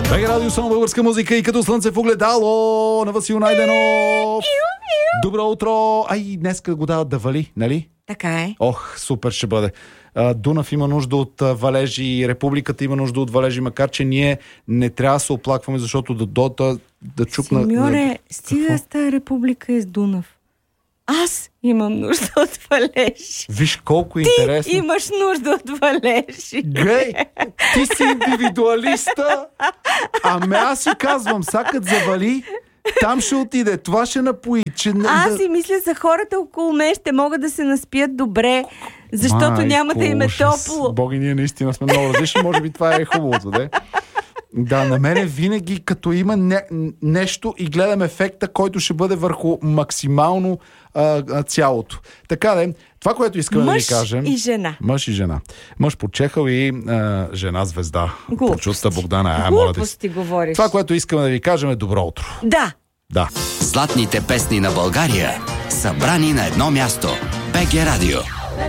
БГ Радио, само българска музика и като слънце в огледало на Васил Найденов. Добро утро! Днеска го дават да вали, нали? Така е. Ох, супер ще бъде. Дунав има нужда от валежи, Републиката има нужда от валежи, макар че ние не трябва да се оплакваме, защото да чукна... Симеоне, стига с тази република из Дунав. Аз имам нужда от валежи. Виж колко интересно. Ти имаш нужда от валежи. Гей, ти си индивидуалиста, ами аз си казвам, сакът завали, там ще отиде, това ще напои. Аз си мисля за хората около мен ще могат да се наспият добре, защото няма да им е топло. Боги, ние наистина сме много различни, може би това е хубавото, да? Да, на мене винаги като има нещо и гледам ефекта, който ще бъде върху максимално цялото. Така да, това, което искаме да ви кажем... Мъж и жена. Мъж и жена. Мъж почехал и жена звезда. Прочута Богдана. Глупости говориш. Това, което искаме да ви кажем е добро утро. Да. Да. Златните песни на България събрани на едно място. БГ Радио.